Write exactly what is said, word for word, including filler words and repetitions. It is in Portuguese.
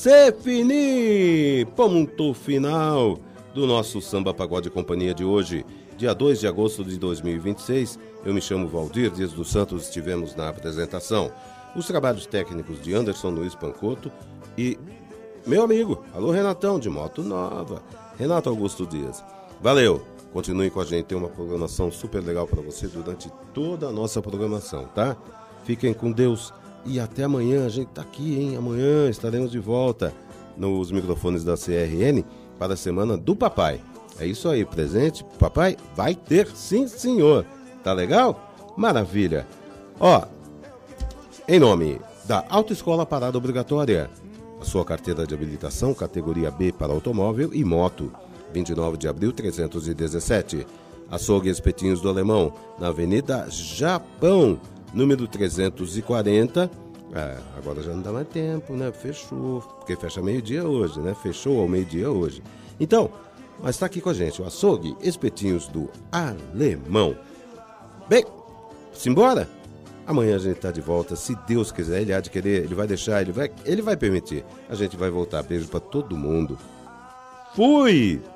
Se fini! Ponto final do nosso Samba Pagode Companhia de hoje, dia dois de agosto de dois mil e vinte e seis. Eu me chamo Valdir Dias dos Santos, estivemos na apresentação. Os trabalhos técnicos de Anderson Luiz Pancoto e meu amigo, alô Renatão, de Moto Nova, Renato Augusto Dias. Valeu! Continue com a gente, tem uma programação super legal para você durante toda a nossa programação, tá? Fiquem com Deus e até amanhã, a gente tá aqui, hein? Amanhã estaremos de volta nos microfones da C R N para a Semana do Papai. É isso aí, presente, papai vai ter, sim senhor. Tá legal? Maravilha. Ó, em nome da Autoescola Parada Obrigatória, a sua carteira de habilitação, categoria B para automóvel e moto, vinte e nove de abril, trezentos e dezessete. Açougue Espetinhos do Alemão, na Avenida Japão, número trezentos e quarenta. Ah, agora já não dá mais tempo, né? Fechou, porque fecha meio-dia hoje, né? Fechou ao meio-dia hoje. Então, mas tá aqui com a gente, o Açougue Espetinhos do Alemão. Bem, simbora? Amanhã a gente tá de volta, se Deus quiser, ele há de querer, ele vai deixar, ele vai, ele vai permitir. A gente vai voltar. Beijo pra todo mundo. Fui!